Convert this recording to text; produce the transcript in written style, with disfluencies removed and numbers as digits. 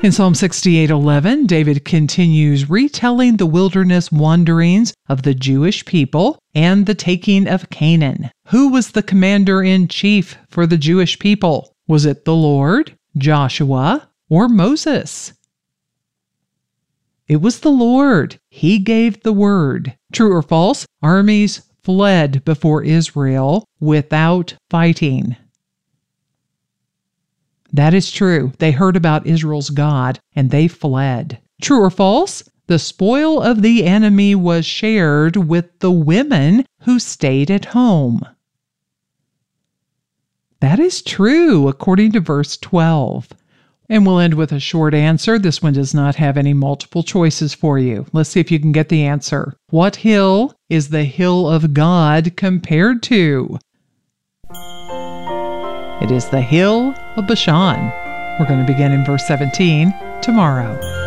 In Psalm 68:11, David continues retelling the wilderness wanderings of the Jewish people and the taking of Canaan. Who was the commander-in-chief for the Jewish people? Was it the Lord, Joshua, or Moses? It was the Lord. He gave the word. True or false? Armies fled before Israel without fighting. That is true. They heard about Israel's God and they fled. True or false? The spoil of the enemy was shared with the women who stayed at home. That is true, according to verse 12. And we'll end with a short answer. This one does not have any multiple choices for you. Let's see if you can get the answer. What hill is the hill of God compared to? It is the hill of Bashan. We're going to begin in verse 17 tomorrow.